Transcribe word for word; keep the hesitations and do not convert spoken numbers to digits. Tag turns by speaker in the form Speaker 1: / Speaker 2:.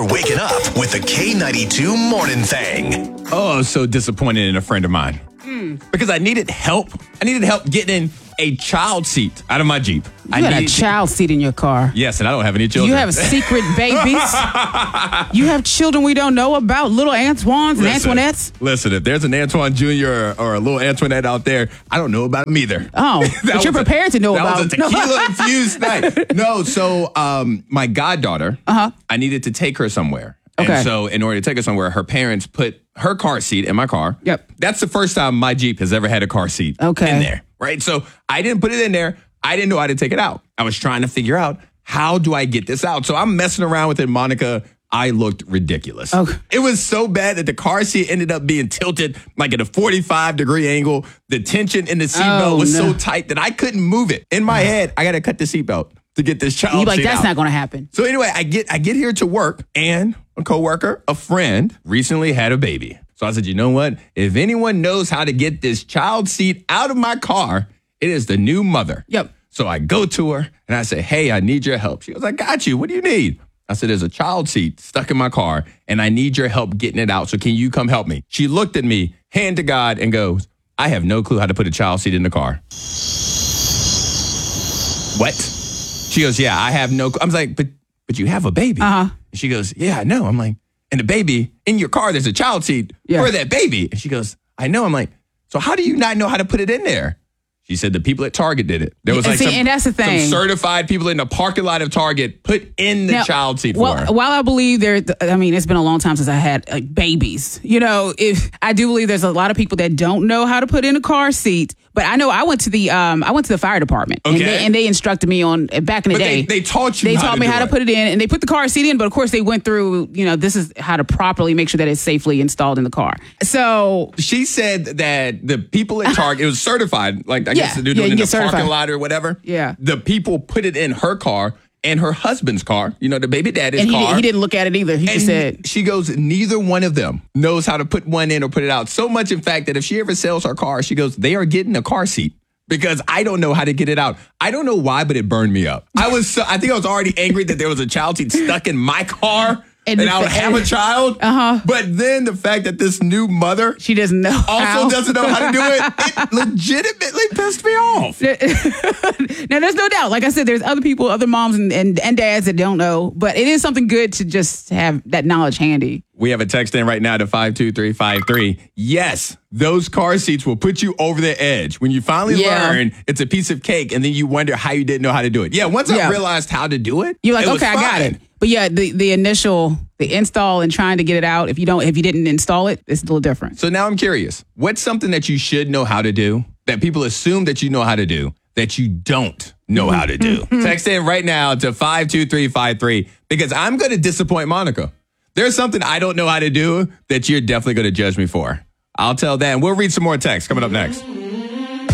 Speaker 1: You're waking up with the K ninety-two Morning Thing.
Speaker 2: Oh, so disappointed in a friend of mine.
Speaker 3: Mm.
Speaker 2: Because I needed help. I needed help getting in a child seat out of my Jeep.
Speaker 3: You
Speaker 2: I
Speaker 3: had a
Speaker 2: needed to-
Speaker 3: child seat in your car.
Speaker 2: Yes, and I don't have any children.
Speaker 3: You have secret babies. You have children we don't know about, little Antoines and
Speaker 2: Listen,
Speaker 3: Antoinettes.
Speaker 2: Listen, if there's an Antoine Junior or, or a little Antoinette out there, I don't know about them either.
Speaker 3: Oh,
Speaker 2: That
Speaker 3: but you're
Speaker 2: was a-
Speaker 3: prepared to know
Speaker 2: that
Speaker 3: about
Speaker 2: was a tequila infused night. No, so um, my goddaughter,
Speaker 3: Uh-huh.
Speaker 2: I needed to take her somewhere.
Speaker 3: Okay.
Speaker 2: And so in order to take her somewhere, her parents put her car seat in my car.
Speaker 3: Yep.
Speaker 2: That's the first time my Jeep has ever had a car seat
Speaker 3: Okay.
Speaker 2: in there, right? So I didn't put it in there. I didn't know how to take it out. I was trying to figure out, how do I get this out? So I'm messing around with it, Monica. I looked ridiculous.
Speaker 3: Okay.
Speaker 2: It was so bad that the car seat ended up being tilted like at a forty-five degree angle. The tension in the seatbelt
Speaker 3: Oh,
Speaker 2: was
Speaker 3: no.
Speaker 2: so tight that I couldn't move it. In my head, I got to cut the seatbelt to get this child
Speaker 3: You like,
Speaker 2: seat
Speaker 3: that's
Speaker 2: out.
Speaker 3: not going to happen.
Speaker 2: So anyway, I get I get here to work, and a coworker, a friend, recently had a baby. So I said, you know what? If anyone knows how to get this child seat out of my car, it is the new mother.
Speaker 3: Yep.
Speaker 2: So I go to her and I say, hey, I need your help. She goes, I got you. What do you need? I said, there's a child seat stuck in my car and I need your help getting it out. So can you come help me? She looked at me, hand to God, and goes, I have no clue how to put a child seat in the car. What? She goes, yeah, I have no clue. I was like, but but you have a baby.
Speaker 3: Uh-huh.
Speaker 2: And she goes, yeah, I know. I'm like, and the baby, in your car, there's a child seat
Speaker 3: Yeah.
Speaker 2: for that baby. And she goes, I know. I'm like, so how do you not know how to put it in there? She said the people at Target did it. There was
Speaker 3: Yeah,
Speaker 2: like
Speaker 3: see,
Speaker 2: some,
Speaker 3: and that's the thing.
Speaker 2: some certified people in the parking lot of Target put in the
Speaker 3: Now,
Speaker 2: child seat for
Speaker 3: well,
Speaker 2: her.
Speaker 3: While I believe there, I mean, it's been a long time since I had like, babies. You know, if I do believe there's a lot of people that don't know how to put in a car seat. But I know I went to the um I went to the fire department, and,
Speaker 2: Okay.
Speaker 3: they, and they instructed me on back in the
Speaker 2: But
Speaker 3: day.
Speaker 2: they, they taught you
Speaker 3: They
Speaker 2: how
Speaker 3: taught
Speaker 2: to
Speaker 3: me
Speaker 2: do
Speaker 3: how to
Speaker 2: it.
Speaker 3: put it in, and they put the car seat in. But of course, they went through. You know, this is how to properly make sure that it's safely installed in the car. So
Speaker 2: She said that the people at Target, it was certified, like I
Speaker 3: Yeah,
Speaker 2: guess they're
Speaker 3: yeah,
Speaker 2: doing
Speaker 3: you
Speaker 2: in the
Speaker 3: get certified.
Speaker 2: parking lot or whatever.
Speaker 3: Yeah.
Speaker 2: The people put it in her car and her husband's car, you know, the baby daddy's
Speaker 3: and he,
Speaker 2: car.
Speaker 3: he didn't look at it either. He just
Speaker 2: And
Speaker 3: said,
Speaker 2: she goes, neither one of them knows how to put one in or put it out. So much, in fact, that if she ever sells her car, she goes, they are getting a car seat because I don't know how to get it out. I don't know why, but it burned me up. I was, so, I think I was already angry that there was a child seat stuck in my car and,
Speaker 3: And
Speaker 2: I would
Speaker 3: the-
Speaker 2: have a child.
Speaker 3: Uh-huh.
Speaker 2: But then the fact that this new mother
Speaker 3: she doesn't know.
Speaker 2: also
Speaker 3: how.
Speaker 2: doesn't know how to do it, it legitimately pissed me off.
Speaker 3: Now, there's no doubt. Like I said, there's other people, other moms and, and, and dads that don't know, but it is something good to just have that knowledge handy.
Speaker 2: We have a text in right now to five two three five three. Yes, those car seats will put you over the edge. When you finally
Speaker 3: Yeah.
Speaker 2: learn, it's a piece of cake, and then you wonder how you didn't know how to do it. Yeah, once I
Speaker 3: Yeah.
Speaker 2: realized how to do it,
Speaker 3: You're like,
Speaker 2: it was
Speaker 3: okay, I got
Speaker 2: fine.
Speaker 3: it. But yeah, the, the initial, the install and trying to get it out, if you don't, if you didn't install it, it's a little different.
Speaker 2: So now I'm curious. What's something that you should know how to do that people assume that you know how to do that you don't know how to do? Text in right now to five two three five three because I'm going to disappoint Monica. There's something I don't know how to do that you're definitely going to judge me for. I'll tell that. And we'll read some more texts coming up next.